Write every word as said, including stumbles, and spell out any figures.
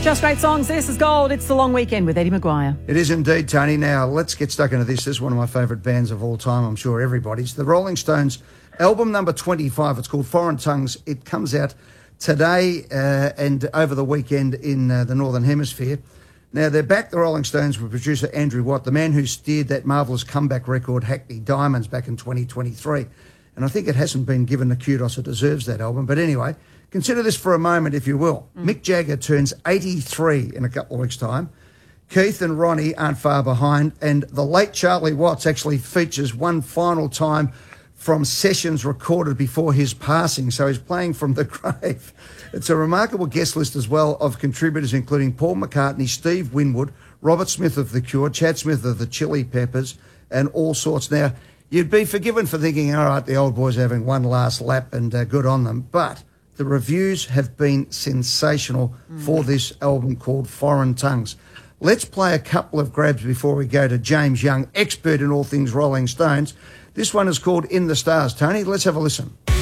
Just great songs. This is Gold. It's the long weekend with Eddie McGuire. It is indeed, Tony. Now, let's get stuck into this. This is one of my favourite bands of all time, I'm sure everybody's. The Rolling Stones, album number twenty-five. It's called Foreign Tongues. It comes out today uh, and over the weekend in uh, the Northern Hemisphere. Now, they're back, the Rolling Stones, with producer Andrew Watt, the man who steered that marvellous comeback record, Hackney Diamonds, back in twenty twenty-three. And I think it hasn't been given the kudos it deserves, that album. But anyway, consider this for a moment, if you will. Mm. Mick Jagger turns eighty-three in a couple of weeks' time. Keith and Ronnie aren't far behind. And the late Charlie Watts actually features one final time from sessions recorded before his passing. So he's playing from the grave. It's a remarkable guest list as well of contributors, including Paul McCartney, Steve Winwood, Robert Smith of The Cure, Chad Smith of the Chili Peppers, and all sorts. Now, you'd be forgiven for thinking, all right, the old boys are having one last lap and uh, good on them. But the reviews have been sensational mm. for this album called Foreign Tongues. Let's play a couple of grabs before we go to James Young, expert in all things Rolling Stones. This one is called In the Stars. Tony, let's have a listen.